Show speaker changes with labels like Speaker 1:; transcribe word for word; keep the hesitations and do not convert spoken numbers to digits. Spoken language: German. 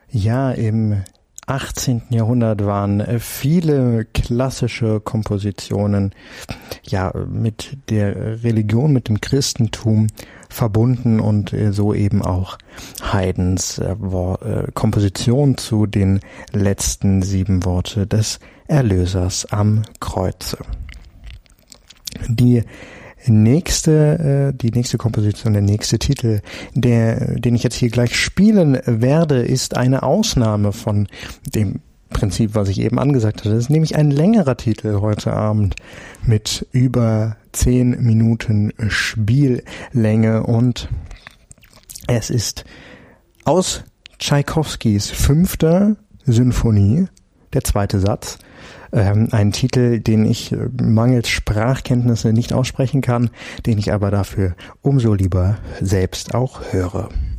Speaker 1: Ja, im achtzehnten. Jahrhundert waren viele klassische Kompositionen ja mit der Religion, mit dem Christentum verbunden und so eben auch Haydns äh, äh, Komposition zu den letzten sieben Worte des Erlösers am Kreuze. Die nächste, äh, die nächste Komposition, der nächste Titel, der, den ich jetzt hier gleich spielen werde, ist eine Ausnahme von dem Prinzip, was ich eben angesagt hatte. Das ist nämlich ein längerer Titel heute Abend mit über zehn Minuten Spiellänge und es ist aus Tschaikowskis fünfter Sinfonie, der zweite Satz, ähm, ein Titel, den ich äh, mangels Sprachkenntnisse nicht aussprechen kann, den ich aber dafür umso lieber selbst auch höre.